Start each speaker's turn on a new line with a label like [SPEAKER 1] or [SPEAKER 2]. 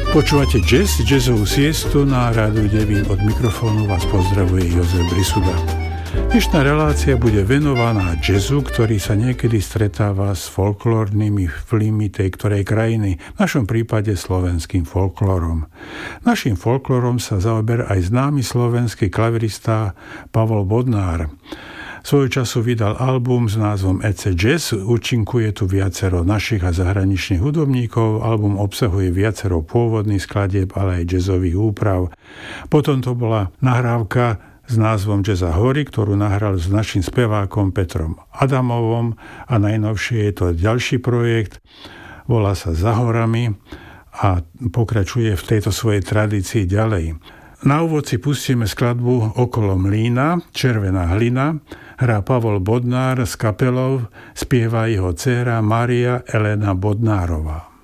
[SPEAKER 1] Počúvate jazzovú siestu na Rádiu Devín. Od mikrofónu vás pozdravuje Jozef Brisuda. Dnešná relácia bude venovaná jazzu, ktorý sa niekedy stretáva s folklórnymi vplyvmi tej ktorej krajiny, v našom prípade slovenským folklórom. Naším folklórom sa zaoberá aj známy slovenský klavirista Pavol Bodnár. Svojho času vydal album s názvom EC Jazz, účinkuje tu viacero našich a zahraničných hudobníkov, album obsahuje viacero pôvodných skladieb, ale aj jazzových úprav. Potom to bola nahrávka s názvom Jazza Hory, ktorú nahral s našim spevákom Petrom Adamovom a najnovšie je to ďalší projekt, volá sa Za horami a pokračuje v tejto svojej tradícii ďalej. Na úvod si pustíme skladbu Okolo mlýna, Červená hlina, hrá Pavol Bodnár s kapelou, spieva jeho dcéra Mária Elena Bodnárová.